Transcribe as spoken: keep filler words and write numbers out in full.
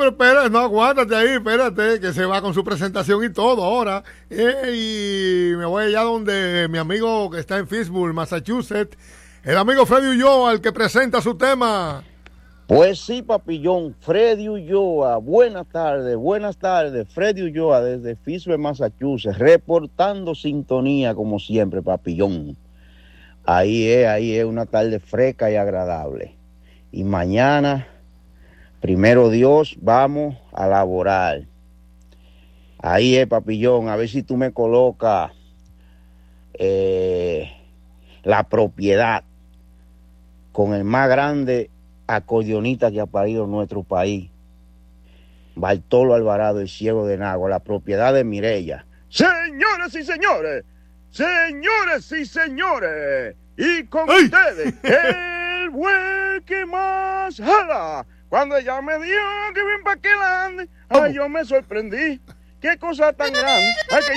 pero espera, no, aguántate ahí, espérate, que se va con su presentación y todo ahora. Eh, y me voy allá donde mi amigo que está en Pittsburgh, Massachusetts, el amigo Freddy Ulloa, el que presenta su tema. Pues sí, papillón, Freddy Ulloa, buenas tardes, buenas tardes, Freddy Ulloa desde Pittsburgh, Massachusetts, reportando sintonía como siempre, papillón. Ahí es, ahí es una tarde fresca y agradable. Y mañana, primero Dios, vamos a laborar. Ahí es, papillón, a ver si tú me colocas eh, la propiedad con el más grande acordeonista que ha parido en nuestro país, Bartolo Alvarado, el ciego de Nagua, la propiedad de Mireya. Señoras y señores, señores y señores, y con ¡ay! Ustedes, el buen que más jala. Cuando ella me dijo que ven pa' que lande, ay, yo me sorprendí. Qué cosa tan grande. Ay, que